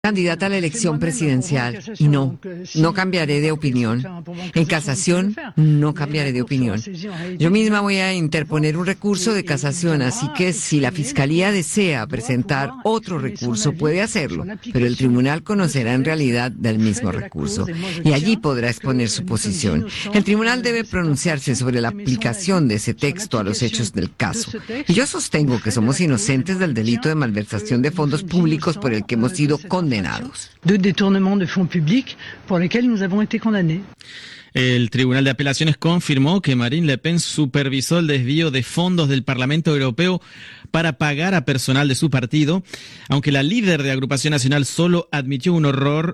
Candidata a la elección presidencial y no cambiaré de opinión. En casación, no cambiaré de opinión. Yo misma voy a interponer un recurso de casación, así que si la Fiscalía desea presentar otro recurso, puede hacerlo, pero el tribunal conocerá en realidad del mismo recurso y allí podrá exponer su posición. El tribunal debe pronunciarse sobre la aplicación de ese texto a los hechos del caso. Y yo sostengo que somos inocentes del delito de malversación de fondos públicos por el que hemos sido condenados. De détournement de fonds publics por lesquels nous avons été condamnés. El Tribunal de Apelaciones confirmó que Marine Le Pen supervisó el desvío de fondos del Parlamento Europeo para pagar a personal de su partido. Aunque la líder de Agrupación Nacional solo admitió un error,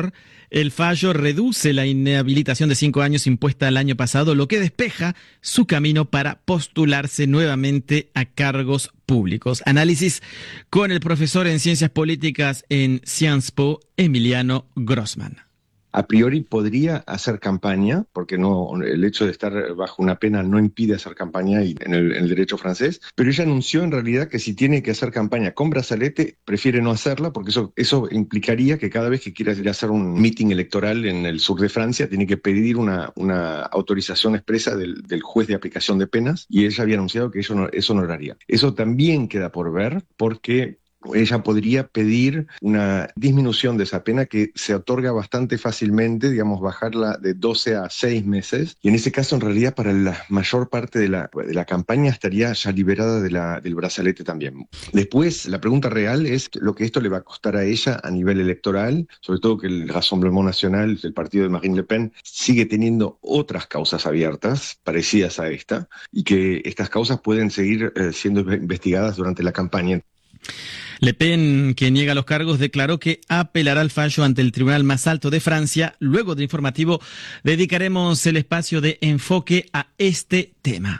el fallo reduce la inhabilitación de 5 años impuesta el año pasado, lo que despeja su camino para postularse nuevamente a cargos públicos. Análisis con el profesor en Ciencias Políticas en Sciences Po, Emiliano Grossman. A priori podría hacer campaña, porque no, el hecho de estar bajo una pena no impide hacer campaña en el derecho francés, pero ella anunció en realidad que si tiene que hacer campaña con brazalete, prefiere no hacerla, porque eso implicaría que cada vez que quiera ir a hacer un meeting electoral en el sur de Francia, tiene que pedir una autorización expresa del juez de aplicación de penas, y ella había anunciado que eso no lo haría. Eso también queda por ver, porque ella podría pedir una disminución de esa pena que se otorga bastante fácilmente, digamos, bajarla de 12 a 6 meses. Y en ese caso, en realidad, para la mayor parte de la campaña estaría ya liberada del brazalete también. Después, la pregunta real es lo que esto le va a costar a ella a nivel electoral, sobre todo que el Rassemblement National, el partido de Marine Le Pen, sigue teniendo otras causas abiertas parecidas a esta, y que estas causas pueden seguir siendo investigadas durante la campaña. Le Pen, que niega los cargos, declaró que apelará al fallo ante el Tribunal más alto de Francia. Luego del informativo dedicaremos el espacio de enfoque a este tema.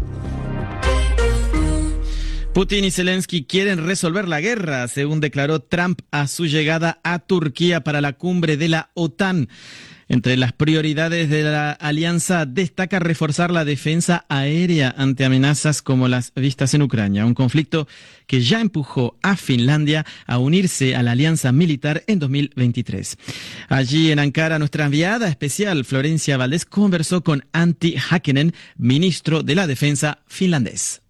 Putin y Zelensky quieren resolver la guerra, según declaró Trump a su llegada a Turquía para la cumbre de la OTAN. Entre las prioridades de la alianza destaca reforzar la defensa aérea ante amenazas como las vistas en Ucrania, un conflicto que ya empujó a Finlandia a unirse a la alianza militar en 2023. Allí en Ankara, nuestra enviada especial Florencia Valdés conversó con Antti Häkkinen, ministro de la Defensa finlandés.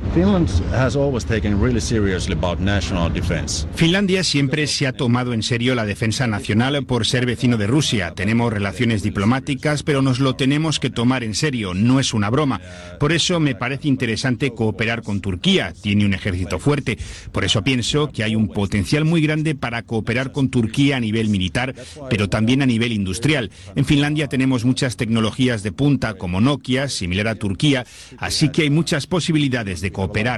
Finlandia siempre se ha tomado en serio la defensa nacional por ser vecino de Rusia. Tenemos relaciones diplomáticas, pero nos lo tenemos que tomar en serio, no es una broma. Por eso me parece interesante cooperar con Turquía, tiene un ejército fuerte. Por eso pienso que hay un potencial muy grande para cooperar con Turquía a nivel militar, pero también a nivel industrial. En Finlandia tenemos muchas tecnologías de punta como Nokia, similar a Turquía, así que hay muchas posibilidades de cooperar.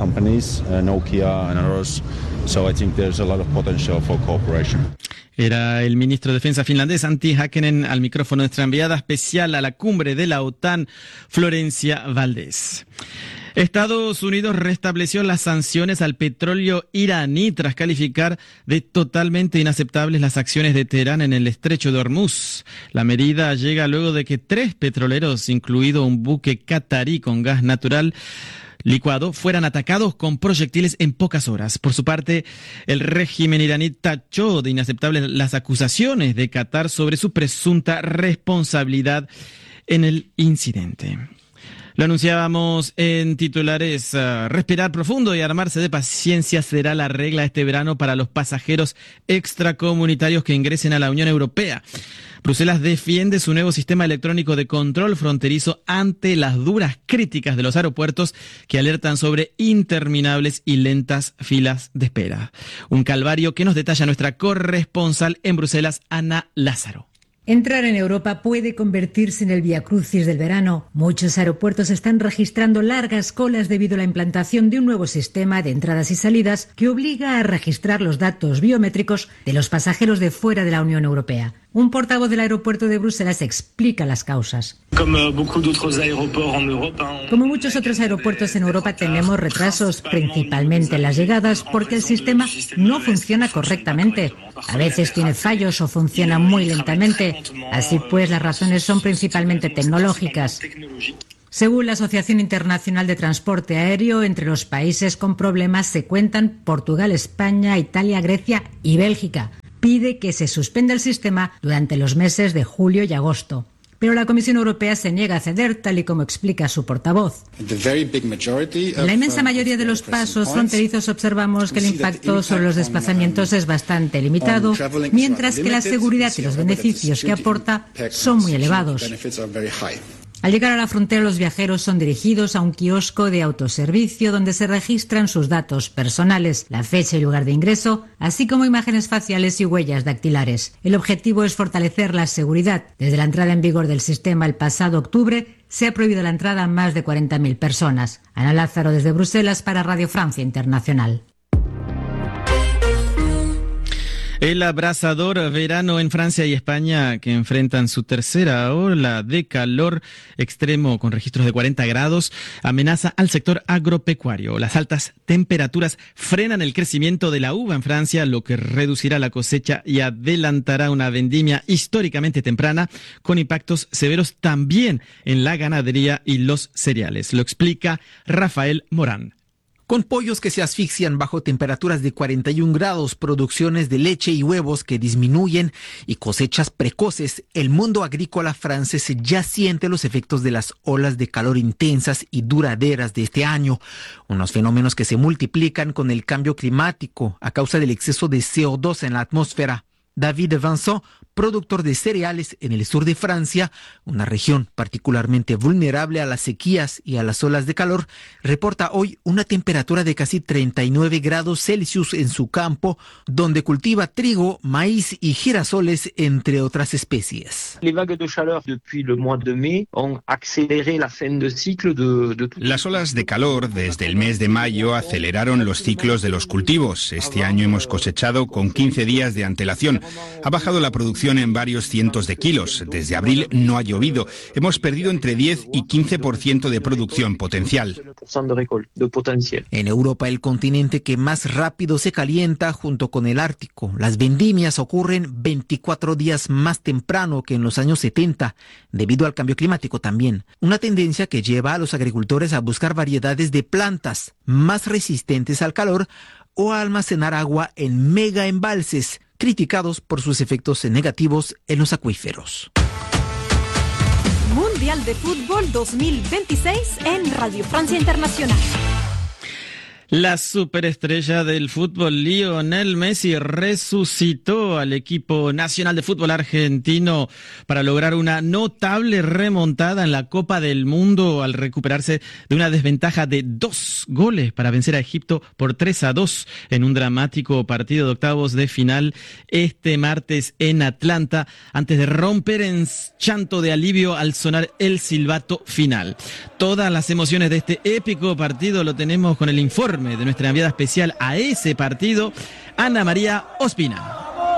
Era el ministro de Defensa finlandés Antti Häkkinen al micrófono de nuestra enviada especial a la cumbre de la OTAN, Florencia Valdés. Estados Unidos restableció las sanciones al petróleo iraní tras calificar de totalmente inaceptables las acciones de Teherán en el estrecho de Hormuz. La medida llega luego de que 3 petroleros, incluido un buque catarí con gas natural licuado, fueran atacados con proyectiles en pocas horas. Por su parte, el régimen iraní tachó de inaceptables las acusaciones de Qatar sobre su presunta responsabilidad en el incidente. Lo anunciábamos en titulares. Respirar profundo y armarse de paciencia será la regla este verano para los pasajeros extracomunitarios que ingresen a la Unión Europea. Bruselas defiende su nuevo sistema electrónico de control fronterizo ante las duras críticas de los aeropuertos que alertan sobre interminables y lentas filas de espera. Un calvario que nos detalla nuestra corresponsal en Bruselas, Ana Lázaro. Entrar en Europa puede convertirse en el viacrucis del verano. Muchos aeropuertos están registrando largas colas debido a la implantación de un nuevo sistema de entradas y salidas que obliga a registrar los datos biométricos de los pasajeros de fuera de la Unión Europea. Un portavoz del aeropuerto de Bruselas explica las causas. Como muchos otros aeropuertos en Europa tenemos retrasos, principalmente en las llegadas, porque el sistema no funciona correctamente. A veces tiene fallos o funciona muy lentamente. Así pues, las razones son principalmente tecnológicas. Según la Asociación Internacional de Transporte Aéreo, entre los países con problemas se cuentan Portugal, España, Italia, Grecia y Bélgica. Pide que se suspenda el sistema durante los meses de julio y agosto. Pero la Comisión Europea se niega a ceder, tal y como explica su portavoz. En la inmensa mayoría de los pasos fronterizos observamos que el impacto sobre los desplazamientos es bastante limitado, mientras que la seguridad y los beneficios que aporta son muy elevados. Al llegar a la frontera, los viajeros son dirigidos a un kiosco de autoservicio donde se registran sus datos personales, la fecha y lugar de ingreso, así como imágenes faciales y huellas dactilares. El objetivo es fortalecer la seguridad. Desde la entrada en vigor del sistema el pasado octubre, se ha prohibido la entrada a más de 40.000 personas. Ana Lázaro desde Bruselas para Radio Francia Internacional. El abrasador verano en Francia y España, que enfrentan su tercera ola de calor extremo con registros de 40 grados, amenaza al sector agropecuario. Las altas temperaturas frenan el crecimiento de la uva en Francia, lo que reducirá la cosecha y adelantará una vendimia históricamente temprana, con impactos severos también en la ganadería y los cereales. Lo explica Rafael Morán. Con pollos que se asfixian bajo temperaturas de 41 grados, producciones de leche y huevos que disminuyen y cosechas precoces, el mundo agrícola francés ya siente los efectos de las olas de calor intensas y duraderas de este año, unos fenómenos que se multiplican con el cambio climático a causa del exceso de CO2 en la atmósfera. David Vincent, productor de cereales en el sur de Francia, una región particularmente vulnerable a las sequías y a las olas de calor, reporta hoy una temperatura de casi 39 grados Celsius en su campo, donde cultiva trigo, maíz y girasoles, entre otras especies. Las olas de calor desde el mes de mayo aceleraron los ciclos de los cultivos. Este año hemos cosechado con 15 días de antelación. Ha bajado la producción en varios cientos de kilos. Desde abril no ha llovido. Hemos perdido entre 10 y 15% de producción potencial. En Europa, el continente que más rápido se calienta junto con el Ártico. Las vendimias ocurren 24 días más temprano que en los años 70, debido al cambio climático también. Una tendencia que lleva a los agricultores a buscar variedades de plantas más resistentes al calor o a almacenar agua en mega embalses, criticados por sus efectos negativos en los acuíferos. Mundial de Fútbol 2026 en Radio Francia Internacional. La superestrella del fútbol Lionel Messi resucitó al equipo nacional de fútbol argentino para lograr una notable remontada en la Copa del Mundo al recuperarse de una desventaja de 2 goles para vencer a Egipto por 3-2 en un dramático partido de octavos de final este martes en Atlanta, antes de romper en llanto de alivio al sonar el silbato final. Todas las emociones de este épico partido lo tenemos con el informe de nuestra enviada especial a ese partido, Ana María Ospina.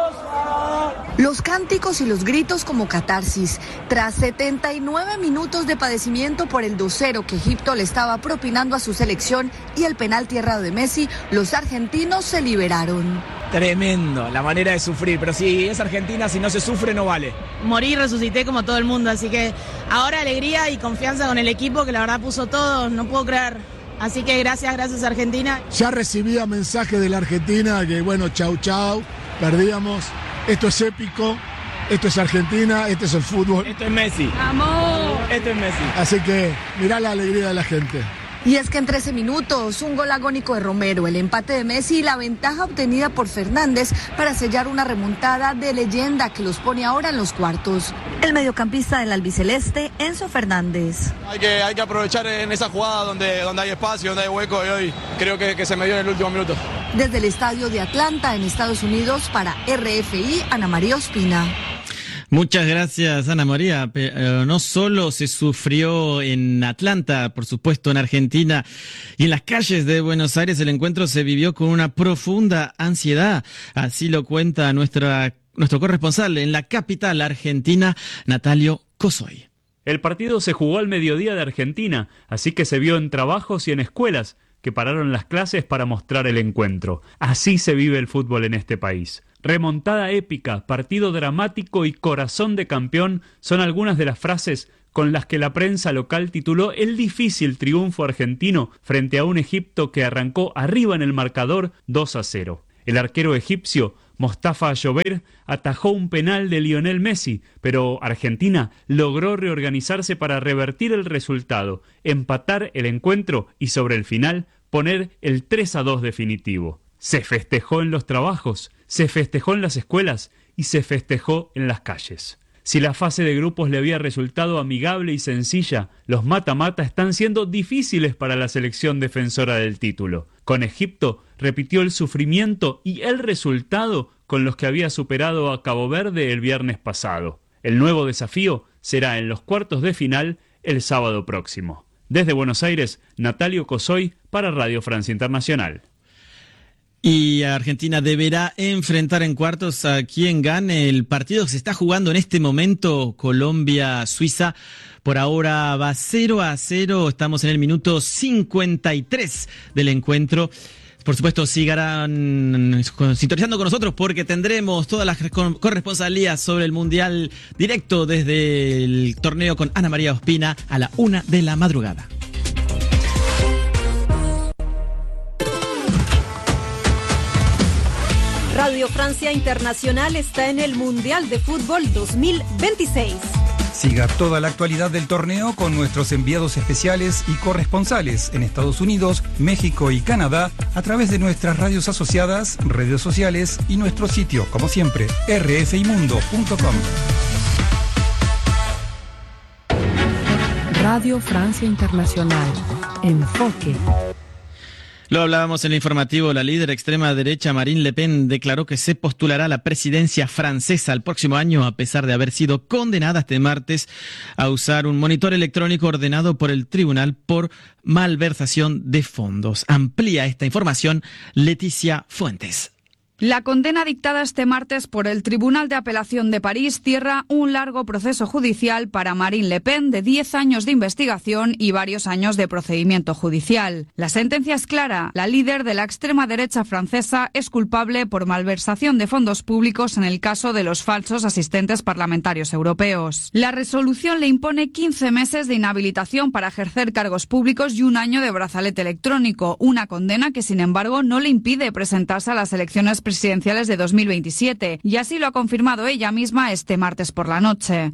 Los cánticos y los gritos como catarsis. Tras 79 minutos de padecimiento por el 2-0 que Egipto le estaba propinando a su selección y el penalti errado de Messi, los argentinos se liberaron. Tremendo, la manera de sufrir, pero si es Argentina, si no se sufre no vale. Morí, resucité como todo el mundo, así que ahora alegría y confianza con el equipo que la verdad puso todo, no puedo creer. Así que gracias Argentina. Ya recibía mensajes de la Argentina que bueno, chau, perdíamos. Esto es épico, esto es Argentina, este es el fútbol. Esto es Messi. ¡Vamos! Esto es Messi. Así que mirá la alegría de la gente. Y es que en 13 minutos, un gol agónico de Romero, el empate de Messi y la ventaja obtenida por Fernández para sellar una remontada de leyenda que los pone ahora en los cuartos. El mediocampista del albiceleste, Enzo Fernández. Hay que aprovechar en esa jugada donde hay espacio, donde hay hueco, y hoy creo que se me dio en el último minuto. Desde el estadio de Atlanta, en Estados Unidos, para RFI, Ana María Ospina. Muchas gracias, Ana María. Pero no solo se sufrió en Atlanta, por supuesto en Argentina y en las calles de Buenos Aires, el encuentro se vivió con una profunda ansiedad. Así lo cuenta nuestro corresponsal en la capital argentina, Natalio Cosoy. El partido se jugó al mediodía de Argentina, así que se vio en trabajos y en escuelas que pararon las clases para mostrar el encuentro. Así se vive el fútbol en este país. Remontada épica, partido dramático y corazón de campeón son algunas de las frases con las que la prensa local tituló el difícil triunfo argentino frente a un Egipto que arrancó arriba en el marcador 2-0. El arquero egipcio Mostafa Jober atajó un penal de Lionel Messi, pero Argentina logró reorganizarse para revertir el resultado, empatar el encuentro y sobre el final poner el 3-2 definitivo. Se festejó en los trabajos, se festejó en las escuelas y se festejó en las calles. Si la fase de grupos le había resultado amigable y sencilla, los mata-mata están siendo difíciles para la selección defensora del título. Con Egipto repitió el sufrimiento y el resultado con los que había superado a Cabo Verde el viernes pasado. El nuevo desafío será en los cuartos de final el sábado próximo. Desde Buenos Aires, Natalio Cosoy para Radio Francia Internacional. Y Argentina deberá enfrentar en cuartos a quien gane el partido que se está jugando en este momento, Colombia-Suiza. Por ahora va 0-0, estamos en el minuto 53 del encuentro. Por supuesto, sigan sintonizando con nosotros porque tendremos todas las corresponsalías sobre el Mundial directo desde el torneo con Ana María Ospina a la 1 de la madrugada. Radio Francia Internacional está en el Mundial de Fútbol 2026. Siga toda la actualidad del torneo con nuestros enviados especiales y corresponsales en Estados Unidos, México y Canadá a través de nuestras radios asociadas, redes sociales y nuestro sitio, como siempre, rfimundo.com. Radio Francia Internacional. Enfoque. Lo hablábamos en el informativo, la líder extrema derecha Marine Le Pen declaró que se postulará a la presidencia francesa el próximo año a pesar de haber sido condenada este martes a usar un monitor electrónico ordenado por el tribunal por malversación de fondos. Amplía esta información Leticia Fuentes. La condena dictada este martes por el Tribunal de Apelación de París cierra un largo proceso judicial para Marine Le Pen de 10 años de investigación y varios años de procedimiento judicial. La sentencia es clara. La líder de la extrema derecha francesa es culpable por malversación de fondos públicos en el caso de los falsos asistentes parlamentarios europeos. La resolución le impone 15 meses de inhabilitación para ejercer cargos públicos y un año de brazalete electrónico, una condena que sin embargo no le impide presentarse a las elecciones presidenciales de 2027, y así lo ha confirmado ella misma este martes por la noche.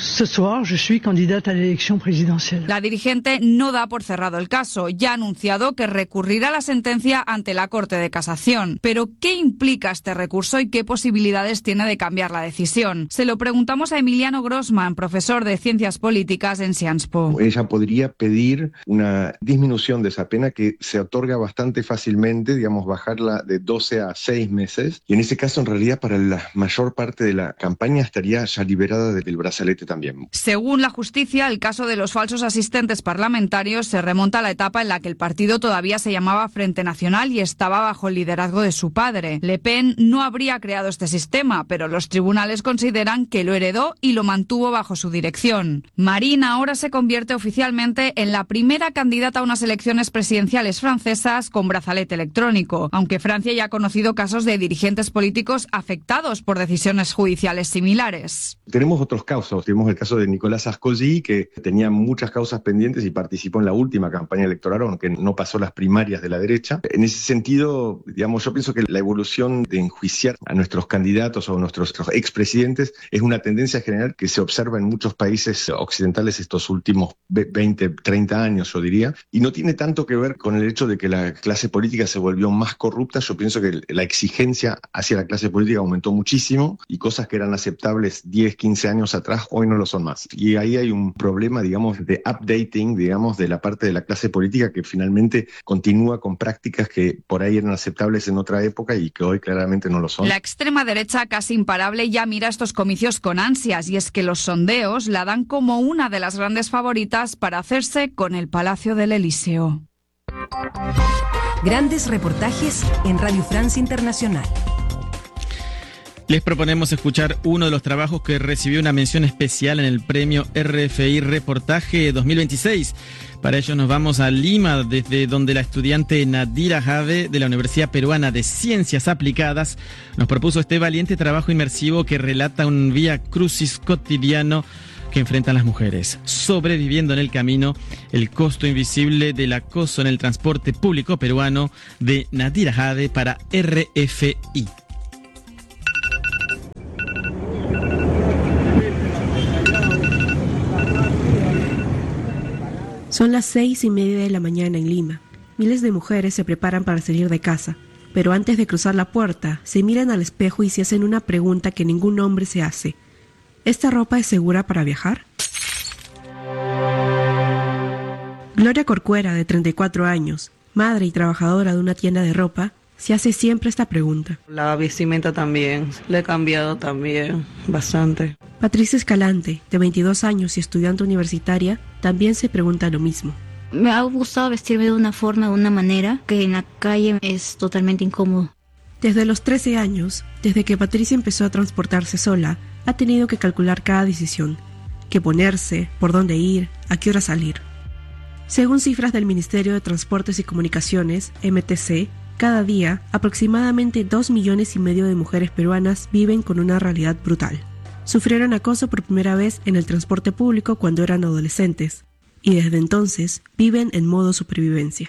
La dirigente no da por cerrado el caso, ya ha anunciado que recurrirá la sentencia ante la Corte de Casación. Pero, ¿qué implica este recurso y qué posibilidades tiene de cambiar la decisión? Se lo preguntamos a Emiliano Grossman, profesor de Ciencias Políticas en Sciences Po. Ella podría pedir una disminución de esa pena que se otorga bastante fácilmente, digamos, bajarla de 12 a 6 meses. Y en ese caso, en realidad, para la mayor parte de la campaña estaría ya liberada del brazalete también. Según la justicia, el caso de los falsos asistentes parlamentarios se remonta a la etapa en la que el partido todavía se llamaba Frente Nacional y estaba bajo el liderazgo de su padre. Le Pen no habría creado este sistema, pero los tribunales consideran que lo heredó y lo mantuvo bajo su dirección. Marine ahora se convierte oficialmente en la primera candidata a unas elecciones presidenciales francesas con brazalete electrónico, aunque Francia ya ha conocido casos de dirigentes políticos afectados por decisiones judiciales similares. Tenemos otros casos. Tenemos el caso de Nicolas Sarkozy, que tenía muchas causas pendientes y participó en la última campaña electoral, aunque no pasó las primarias de la derecha. En ese sentido, digamos, yo pienso que la evolución de enjuiciar a nuestros candidatos o a nuestros expresidentes es una tendencia general que se observa en muchos países occidentales estos últimos 20, 30 años, yo diría, y no tiene tanto que ver con el hecho de que la clase política se volvió más corrupta. Yo pienso que la exigencia hacia la clase política aumentó muchísimo y cosas que eran aceptables 10, 15 años atrás hoy no lo son más. Y ahí hay un problema, digamos, de updating, digamos, de la parte de la clase política que finalmente continúa con prácticas que por ahí eran aceptables en otra época y que hoy claramente no lo son. La extrema derecha, casi imparable, ya mira estos comicios con ansias, y es que los sondeos la dan como una de las grandes favoritas para hacerse con el Palacio del Elíseo. Grandes reportajes en Radio Francia Internacional. Les proponemos escuchar uno de los trabajos que recibió una mención especial en el premio RFI Reportaje 2026. Para ello nos vamos a Lima, desde donde la estudiante Nadira Jave de la Universidad Peruana de Ciencias Aplicadas nos propuso este valiente trabajo inmersivo que relata un vía crucis cotidiano que enfrentan las mujeres. Sobreviviendo en el camino, el costo invisible del acoso en el transporte público peruano, de Nadira Jade para RFI. Son las 6:30 de la mañana en Lima. Miles de mujeres se preparan para salir de casa, pero antes de cruzar la puerta, se miran al espejo y se hacen una pregunta que ningún hombre se hace. ¿Esta ropa es segura para viajar? Gloria Corcuera, de 34 años, madre y trabajadora de una tienda de ropa, se hace siempre esta pregunta. La vestimenta también, la he cambiado también bastante. Patricia Escalante, de 22 años y estudiante universitaria, también se pregunta lo mismo. Me ha gustado vestirme de una forma, de una manera, que en la calle es totalmente incómodo. Desde los 13 años, desde que Patricia empezó a transportarse sola, ha tenido que calcular cada decisión, qué ponerse, por dónde ir, a qué hora salir. Según cifras del Ministerio de Transportes y Comunicaciones, MTC, cada día aproximadamente 2,5 millones de mujeres peruanas viven con una realidad brutal. Sufrieron acoso por primera vez en el transporte público cuando eran adolescentes, y desde entonces viven en modo supervivencia.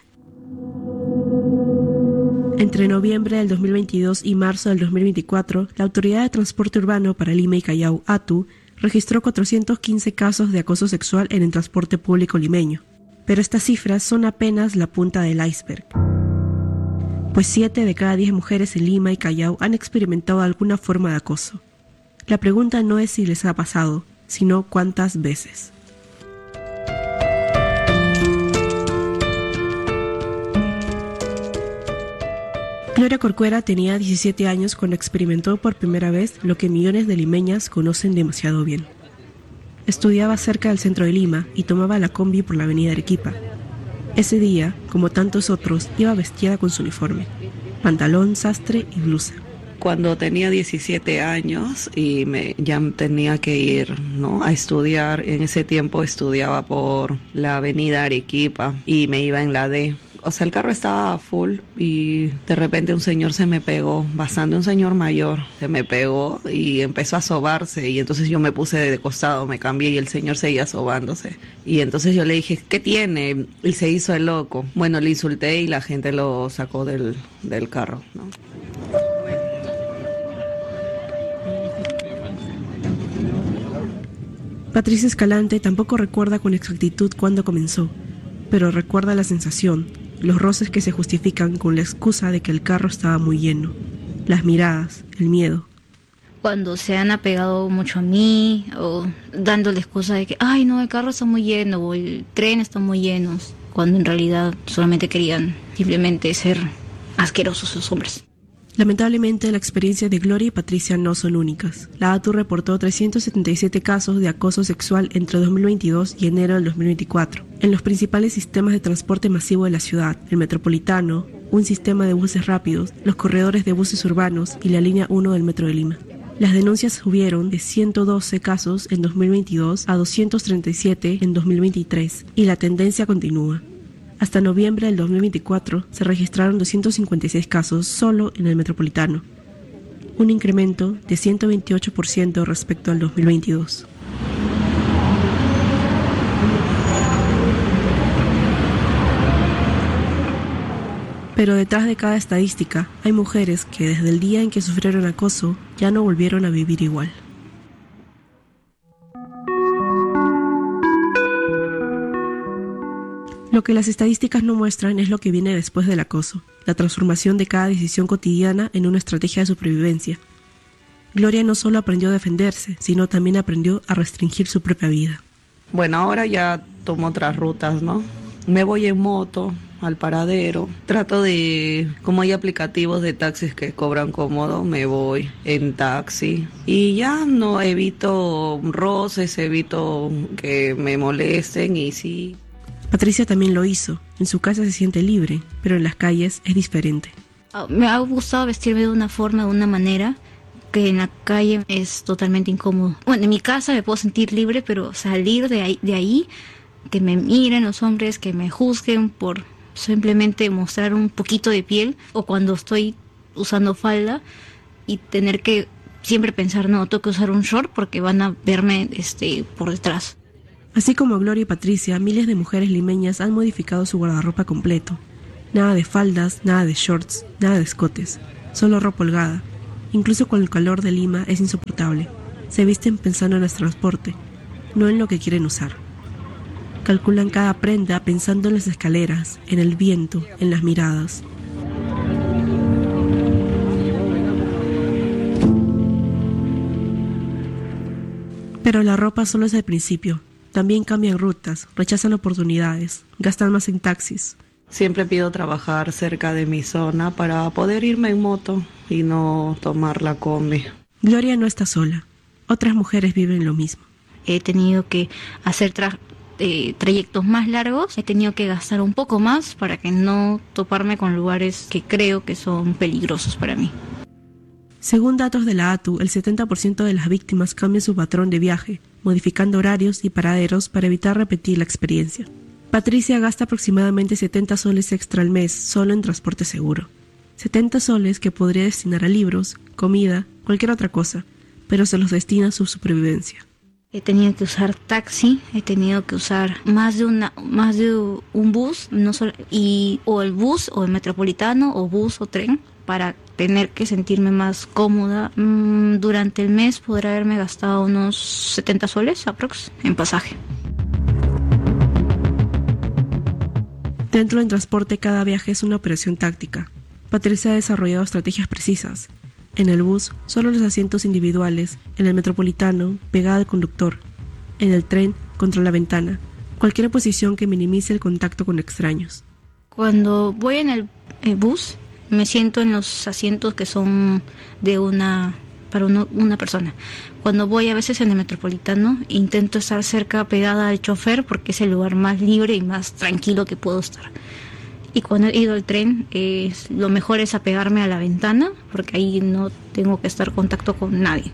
Entre noviembre del 2022 y marzo del 2024, la Autoridad de Transporte Urbano para Lima y Callao, ATU, registró 415 casos de acoso sexual en el transporte público limeño. Pero estas cifras son apenas la punta del iceberg. Pues 7 de cada 10 mujeres en Lima y Callao han experimentado alguna forma de acoso. La pregunta no es si les ha pasado, sino cuántas veces. Gloria Corcuera tenía 17 años cuando experimentó por primera vez lo que millones de limeñas conocen demasiado bien. Estudiaba cerca del centro de Lima y tomaba la combi por la avenida Arequipa. Ese día, como tantos otros, iba vestida con su uniforme, pantalón, sastre y blusa. Cuando tenía 17 años y ya tenía que ir, ¿no?, a estudiar, en ese tiempo estudiaba por la avenida Arequipa y me iba en la D. O sea, el carro estaba full y de repente un señor se me pegó, bastante un señor mayor, se me pegó y empezó a sobarse y entonces yo me puse de costado, me cambié y el señor seguía sobándose. Y entonces yo le dije, ¿qué tiene? Y se hizo el loco. Bueno, le insulté y la gente lo sacó del carro, ¿no? Patricia Escalante tampoco recuerda con exactitud cuándo comenzó, pero recuerda la sensación, los roces que se justifican con la excusa de que el carro estaba muy lleno, las miradas, el miedo. Cuando se han apegado mucho a mí o dando la excusa de que, ay no, el carro está muy lleno o el tren está muy lleno, cuando en realidad solamente querían simplemente ser asquerosos los hombres. Lamentablemente, la experiencia de Gloria y Patricia no son únicas. La ATU reportó 377 casos de acoso sexual entre 2022 y enero del 2024, en los principales sistemas de transporte masivo de la ciudad, el Metropolitano, un sistema de buses rápidos, los corredores de buses urbanos y la línea 1 del Metro de Lima. Las denuncias subieron de 112 casos en 2022 a 237 en 2023, y la tendencia continúa. Hasta noviembre del 2024 se registraron 256 casos solo en el Metropolitano, un incremento de 128% respecto al 2022. Pero detrás de cada estadística hay mujeres que desde el día en que sufrieron acoso ya no volvieron a vivir igual. Lo que las estadísticas no muestran es lo que viene después del acoso, la transformación de cada decisión cotidiana en una estrategia de supervivencia. Gloria no solo aprendió a defenderse, sino también aprendió a restringir su propia vida. Bueno, ahora ya tomo otras rutas, ¿no? Me voy en moto al paradero, trato de, como hay aplicativos de taxis que cobran cómodo, me voy en taxi y ya no evito roces, evito que me molesten y sí. Patricia también lo hizo. En su casa se siente libre, pero en las calles es diferente. Me ha gustado vestirme de una forma, de una manera, que en la calle es totalmente incómodo. Bueno, en mi casa me puedo sentir libre, pero salir de ahí, que me miren los hombres, que me juzguen por simplemente mostrar un poquito de piel, o cuando estoy usando falda y tener que siempre pensar, no, tengo que usar un short porque van a verme por detrás. Así como Gloria y Patricia, miles de mujeres limeñas han modificado su guardarropa completo. Nada de faldas, nada de shorts, nada de escotes, solo ropa holgada. Incluso con el calor de Lima es insoportable. Se visten pensando en el transporte, no en lo que quieren usar. Calculan cada prenda pensando en las escaleras, en el viento, en las miradas. Pero la ropa solo es el principio. También cambian rutas, rechazan oportunidades, gastan más en taxis. Siempre pido trabajar cerca de mi zona para poder irme en moto y no tomar la combi. Gloria no está sola. Otras mujeres viven lo mismo. He tenido que hacer trayectos más largos, he tenido que gastar un poco más para que no toparme con lugares que creo que son peligrosos para mí. Según datos de la ATU, el 70% de las víctimas cambian su patrón de viaje, modificando horarios y paraderos para evitar repetir la experiencia. Patricia gasta aproximadamente 70 soles extra al mes solo en transporte seguro. 70 soles que podría destinar a libros, comida, cualquier otra cosa, pero se los destina a su supervivencia. He tenido que usar taxi, he tenido que usar más de un bus, o el bus, o el metropolitano, o bus o tren, para tener que sentirme más cómoda. Durante el mes podré haberme gastado unos 70 soles aprox en pasaje. Dentro del transporte, cada viaje es una operación táctica. Patricia ha desarrollado estrategias precisas. En el bus, solo los asientos individuales. En el metropolitano, pegada al conductor. En el tren, contra la ventana. Cualquier posición que minimice el contacto con extraños. Cuando voy en el bus, me siento en los asientos que son para una persona. Cuando voy a veces en el metropolitano, intento estar cerca, pegada al chofer, porque es el lugar más libre y más tranquilo que puedo estar. Y cuando he ido al tren, lo mejor es apegarme a la ventana, porque ahí no tengo que estar en contacto con nadie.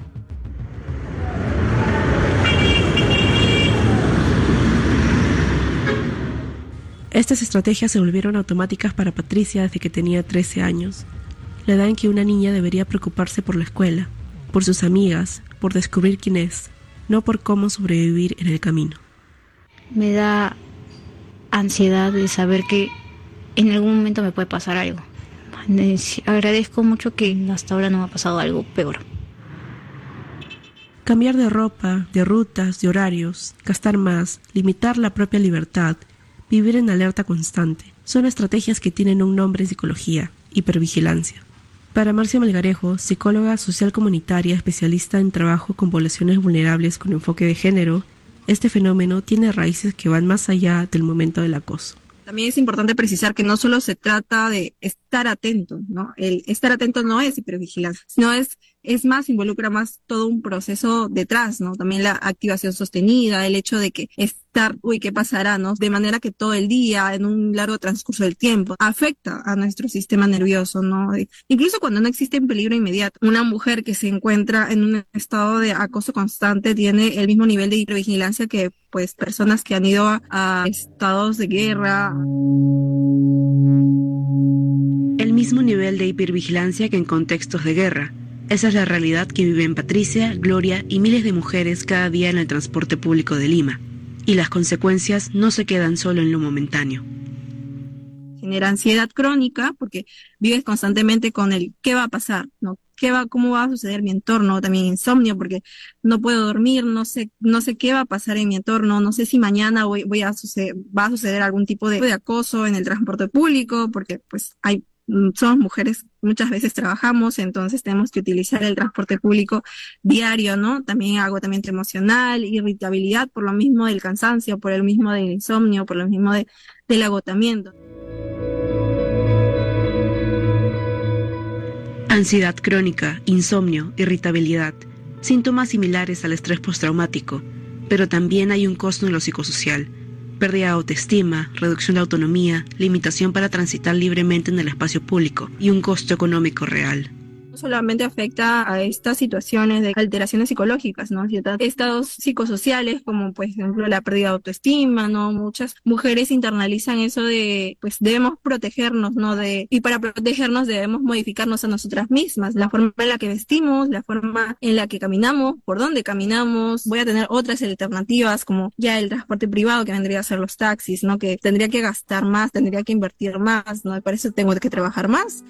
Estas estrategias se volvieron automáticas para Patricia desde que tenía 13 años, la edad en que una niña debería preocuparse por la escuela, por sus amigas, por descubrir quién es, no por cómo sobrevivir en el camino. Me da ansiedad de saber que en algún momento me puede pasar algo. Agradezco mucho que hasta ahora no me ha pasado algo peor. Cambiar de ropa, de rutas, de horarios, gastar más, limitar la propia libertad, vivir en alerta constante, son estrategias que tienen un nombre en psicología: hipervigilancia. Para Marcia Melgarejo, psicóloga social comunitaria especialista en trabajo con poblaciones vulnerables con enfoque de género, este fenómeno tiene raíces que van más allá del momento del acoso. También es importante precisar que no solo se trata de estar atento, ¿no? El estar atento no es hipervigilancia, sino es más, involucra más todo un proceso detrás, ¿no? También la activación sostenida, el hecho de que estar, ¿qué pasará, no? De manera que todo el día, en un largo transcurso del tiempo, afecta a nuestro sistema nervioso, ¿no? Incluso cuando no existe un peligro inmediato. Una mujer que se encuentra en un estado de acoso constante tiene el mismo nivel de hipervigilancia que, pues, personas que han ido a estados de guerra. El mismo nivel de hipervigilancia que en contextos de guerra. Esa es la realidad que viven Patricia, Gloria y miles de mujeres cada día en el transporte público de Lima. Y las consecuencias no se quedan solo en lo momentáneo. Genera ansiedad crónica porque vives constantemente con el ¿qué va a pasar?, ¿no? ¿Cómo va a suceder mi entorno? También insomnio porque no puedo dormir, no sé qué va a pasar en mi entorno, no sé si mañana va a suceder algún tipo de acoso en el transporte público, porque pues somos mujeres, muchas veces trabajamos, entonces tenemos que utilizar el transporte público diario, ¿no? También agotamiento emocional, irritabilidad por lo mismo del cansancio, por lo mismo del insomnio, por lo mismo del agotamiento. Ansiedad crónica, insomnio, irritabilidad, síntomas similares al estrés postraumático, pero también hay un costo en lo psicosocial. Pérdida de autoestima, reducción de autonomía, limitación para transitar libremente en el espacio público y un costo económico real. No solamente afecta a estas situaciones de alteraciones psicológicas, ¿no? Estados psicosociales como, por ejemplo, la pérdida de autoestima, ¿no? Muchas mujeres internalizan eso de, pues, debemos protegernos, ¿no? Y para protegernos debemos modificarnos a nosotras mismas, la forma en la que vestimos, la forma en la que caminamos, por dónde caminamos. Voy a tener otras alternativas como ya el transporte privado, que vendría a ser los taxis, ¿no? Que tendría que gastar más, tendría que invertir más, ¿no? Y para eso tengo que trabajar más.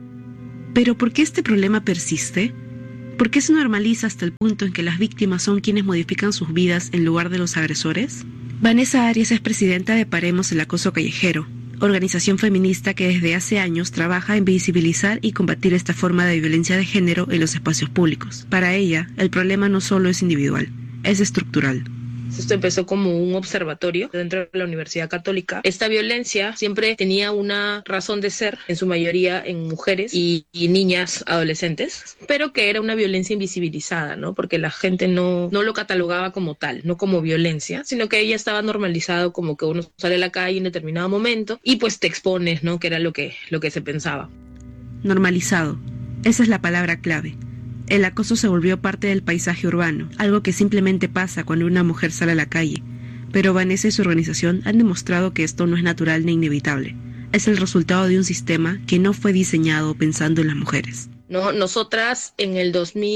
Pero ¿por qué este problema persiste? ¿Por qué se normaliza hasta el punto en que las víctimas son quienes modifican sus vidas en lugar de los agresores? Vanessa Arias es presidenta de Paremos el Acoso Callejero, organización feminista que desde hace años trabaja en visibilizar y combatir esta forma de violencia de género en los espacios públicos. Para ella, el problema no solo es individual, es estructural. Esto empezó como un observatorio dentro de la Universidad Católica. Esta violencia siempre tenía una razón de ser, en su mayoría en mujeres y niñas adolescentes, pero que era una violencia invisibilizada, ¿no? Porque la gente no lo catalogaba como tal, no como violencia, sino que ella estaba normalizado como que uno sale a la calle en determinado momento y pues te expones, ¿no? Que era lo que se pensaba. Normalizado. Esa es la palabra clave. El acoso se volvió parte del paisaje urbano, algo que simplemente pasa cuando una mujer sale a la calle. Pero Vanessa y su organización han demostrado que esto no es natural ni inevitable. Es el resultado de un sistema que no fue diseñado pensando en las mujeres. ¿No? Nosotras en el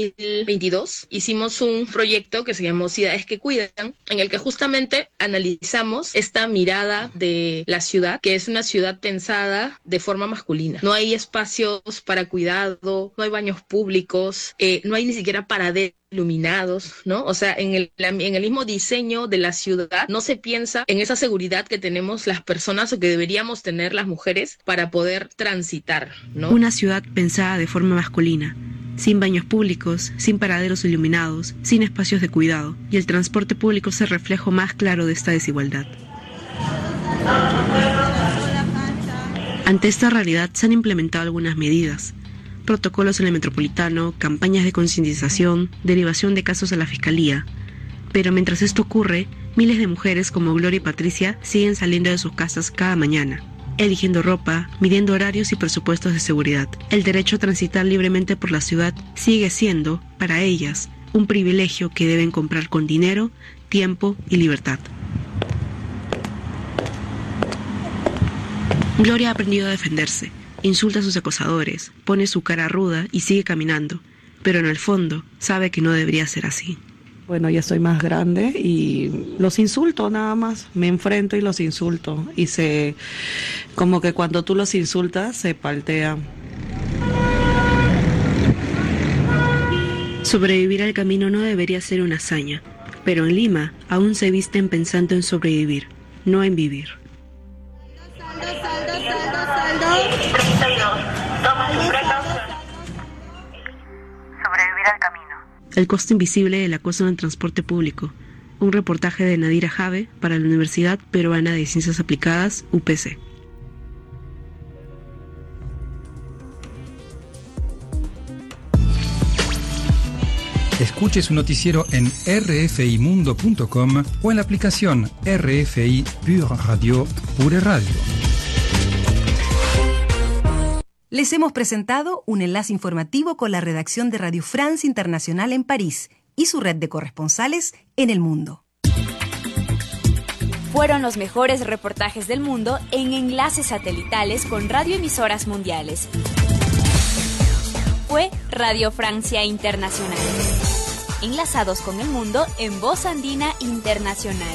2022 hicimos un proyecto que se llamó Ciudades que Cuidan, en el que justamente analizamos esta mirada de la ciudad, que es una ciudad pensada de forma masculina. No hay espacios para cuidado, no hay baños públicos, no hay ni siquiera paraderos iluminados, ¿no? O sea, en el mismo diseño de la ciudad no se piensa en esa seguridad que tenemos las personas o que deberíamos tener las mujeres para poder transitar, ¿no? Una ciudad pensada de forma masculina, sin baños públicos, sin paraderos iluminados, sin espacios de cuidado, y el transporte público es el reflejo más claro de esta desigualdad. Ante esta realidad se han implementado algunas medidas: protocolos en el metropolitano, campañas de concientización, derivación de casos a la fiscalía. Pero mientras esto ocurre, miles de mujeres como Gloria y Patricia siguen saliendo de sus casas cada mañana, eligiendo ropa, midiendo horarios y presupuestos de seguridad. El derecho a transitar libremente por la ciudad sigue siendo, para ellas, un privilegio que deben comprar con dinero, tiempo y libertad. Gloria ha aprendido a defenderse. Insulta a sus acosadores, pone su cara ruda y sigue caminando, pero en el fondo sabe que no debería ser así. Bueno, ya soy más grande y los insulto nada más, me enfrento y los insulto y como que cuando tú los insultas se paltean. Sobrevivir al camino no debería ser una hazaña, pero en Lima aún se visten pensando en sobrevivir, no en vivir. Sobrevivir al camino. El costo invisible del acoso en el transporte público. Un reportaje de Nadira Jave para la Universidad Peruana de Ciencias Aplicadas, UPC. Escuche su noticiero en rfimundo.com o en la aplicación RFI Pure Radio, Pure Radio. Les hemos presentado un enlace informativo con la redacción de Radio France Internacional en París y su red de corresponsales en el mundo. Fueron los mejores reportajes del mundo en enlaces satelitales con radioemisoras mundiales. Fue Radio Francia Internacional. Enlazados con el mundo en Voz Andina Internacional.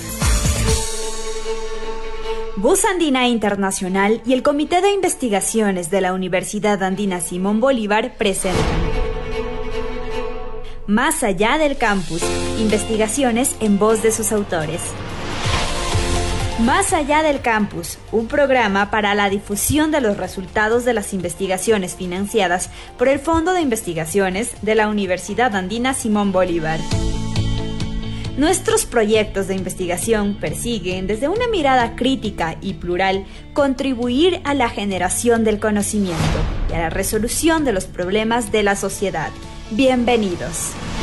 Voz Andina Internacional y el Comité de Investigaciones de la Universidad Andina Simón Bolívar presentan Más allá del campus, investigaciones en voz de sus autores. Más allá del campus, un programa para la difusión de los resultados de las investigaciones financiadas por el Fondo de Investigaciones de la Universidad Andina Simón Bolívar. Nuestros proyectos de investigación persiguen, desde una mirada crítica y plural, contribuir a la generación del conocimiento y a la resolución de los problemas de la sociedad. Bienvenidos.